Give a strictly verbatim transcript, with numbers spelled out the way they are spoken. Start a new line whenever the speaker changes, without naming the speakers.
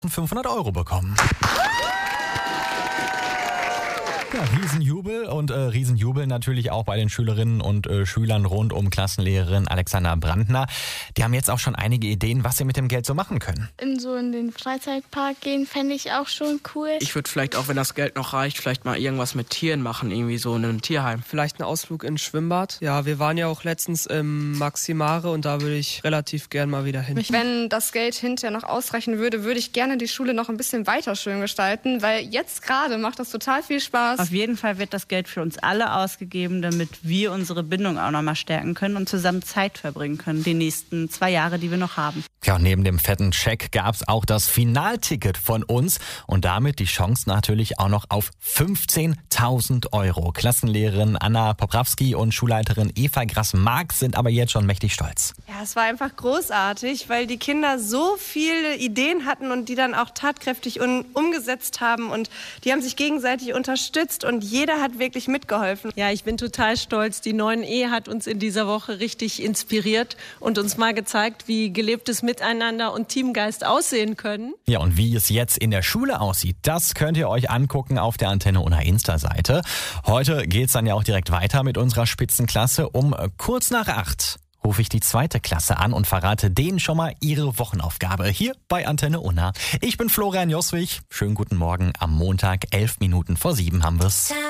fünfhundert Euro bekommen. Ja, Riesenjubel und äh, Riesenjubel natürlich auch bei den Schülerinnen und äh, Schülern rund um Klassenlehrerin Alexandra Brandner. Die haben jetzt auch schon einige Ideen, was sie mit dem Geld so machen können.
In so in den Freizeitpark gehen fände ich auch schon cool.
Ich würde vielleicht auch, wenn das Geld noch reicht, vielleicht mal irgendwas mit Tieren machen, irgendwie so in einem Tierheim.
Vielleicht einen Ausflug ins Schwimmbad. Ja, wir waren ja auch letztens im Maximare und da würde ich relativ gern mal wieder hin.
Wenn das Geld hinterher noch ausreichen würde, würde ich gerne die Schule noch ein bisschen weiter schön gestalten, weil jetzt gerade macht das total viel Spaß.
Auf jeden Fall wird das Geld für uns alle ausgegeben, damit wir unsere Bindung auch noch mal stärken können und zusammen Zeit verbringen können, die nächsten zwei Jahre, die wir noch haben.
Ja, und neben dem fetten Scheck gab es auch das Finalticket von uns und damit die Chance natürlich auch noch auf fünfzehntausend Euro. Klassenlehrerin Anna Poprawski und Schulleiterin Eva Grass-Marx sind aber jetzt schon mächtig stolz.
Ja, es war einfach großartig, weil die Kinder so viele Ideen hatten und die dann auch tatkräftig un- umgesetzt haben und die haben sich gegenseitig unterstützt und jeder hat wirklich mitgeholfen.
Ja, ich bin total stolz. Die neun E hat uns in dieser Woche richtig inspiriert und uns mal gezeigt, wie gelebtes Miteinander und Teamgeist aussehen können.
Ja, und wie es jetzt in der Schule aussieht, das könnt ihr euch angucken auf der Antenne Unna Insta-Seite. Heute geht's dann ja auch direkt weiter mit unserer Spitzenklasse. Um kurz nach acht rufe ich die zweite Klasse an und verrate denen schon mal ihre Wochenaufgabe hier bei Antenne Unna. Ich bin Florian Joswig. Schönen guten Morgen am Montag, elf Minuten vor sieben haben wir's.